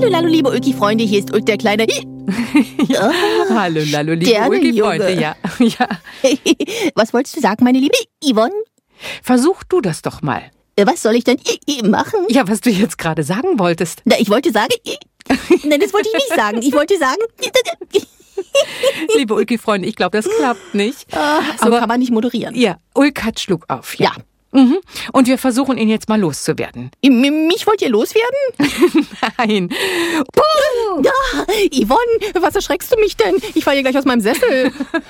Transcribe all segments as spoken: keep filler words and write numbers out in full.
Hallo, hallo, liebe Ulki-Freunde, hier ist Ulk der Kleine. Ja. Oh, hallo, hallo, liebe Ulki-Freunde. Ja. Ja. Was wolltest du sagen, meine liebe Yvonne? Versuch du das doch mal. Was soll ich denn machen? Ja, was du jetzt gerade sagen wolltest. Na, ich wollte sagen... Nein, das wollte ich nicht sagen. Ich wollte sagen... Liebe Ulki-Freunde, ich glaube, das klappt nicht. Ah, so Aber, kann man nicht moderieren. Ja, Ulk hat Schluck auf. Ja. ja. Mhm. Und wir versuchen, ihn jetzt mal loszuwerden. M- mich wollt ihr loswerden? Nein. Puh. Ja, Yvonne, was erschreckst du mich denn? Ich falle hier gleich aus meinem Sessel.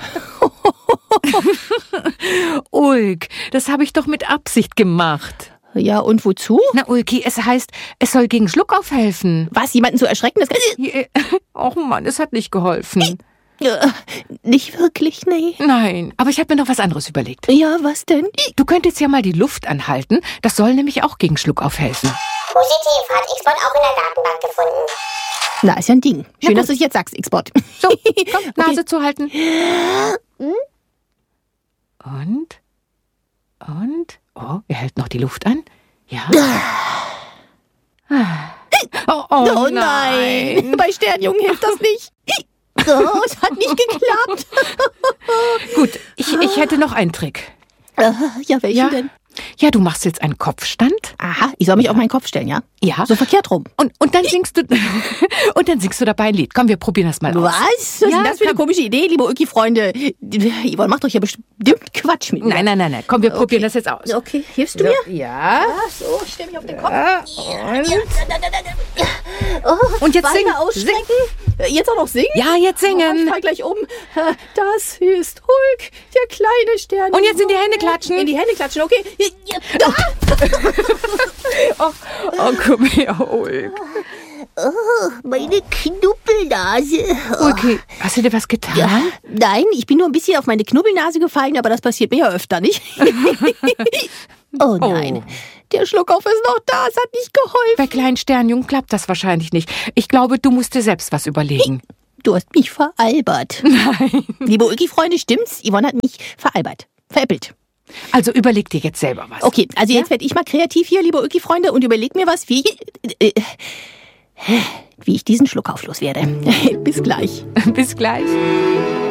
Ulk, das habe ich doch mit Absicht gemacht. Ja, und wozu? Na, Ulki, es heißt, es soll gegen Schluckauf helfen. Was, jemanden zu erschrecken? Das Och Mann, es hat nicht geholfen. Ja, nicht wirklich, nee. Nein, aber ich habe mir noch was anderes überlegt. Ja, was denn? Du könntest ja mal die Luft anhalten. Das soll nämlich auch gegen Schluckauf helfen. Positiv, hat X-Bot auch in der Datenbank gefunden. Na, ist ja ein Ding. Schön, dass du es jetzt sagst, X-Bot. So, komm, Nase okay. zuhalten. Und? Und? Oh, er hält noch die Luft an. Ja. Oh, oh, oh nein. nein. Bei Sternjungen hilft das nicht. Oh, es hat nicht geklappt. Gut, ich, ich hätte noch einen Trick. Uh, ja, welchen ja? denn? Ja, du machst jetzt einen Kopfstand. Aha, ich soll mich auf meinen Kopf stellen, ja? Ja. So verkehrt rum. Und, und dann singst du und dann singst du dabei ein Lied. Komm, wir probieren das mal aus. Was? Was ja, ist denn das für eine komische Idee, liebe Ulki-Freunde? Yvonne macht doch hier bestimmt Quatsch mit mir. Nein, nein, nein, nein. Komm, wir okay. probieren das jetzt aus. Okay, hilfst du so, mir? Ja. Ach so, ich stell mich auf den Kopf. Ja, und, oh, und jetzt Beine singen. ausstrecken. Sing. Jetzt auch noch singen? Ja, jetzt singen. Oh, ich fall gleich um. Das ist Hulk, der kleine Stern. Und jetzt in die Hände klatschen. In die Hände klatschen, okay. oh, oh, komm her, Ulk. Oh, meine Knubbelnase. Oh. Okay, hast du dir was getan? Ja, nein, ich bin nur ein bisschen auf meine Knubbelnase gefallen, aber das passiert mir ja öfter, nicht? Oh nein, oh. Der Schluckauf ist noch da, es hat nicht geholfen. Bei kleinen Sternjungen klappt das wahrscheinlich nicht. Ich glaube, du musst dir selbst was überlegen. Du hast mich veralbert. Nein. Liebe Ulki-Freunde, stimmt's? Yvonne hat mich veralbert, veräppelt. Also überleg dir jetzt selber was. Okay, also ja? Jetzt werde ich mal kreativ hier, liebe Ulki-Freunde, und überleg mir was, wie, äh, wie ich diesen Schluckauf loswerde. Bis gleich. Bis gleich.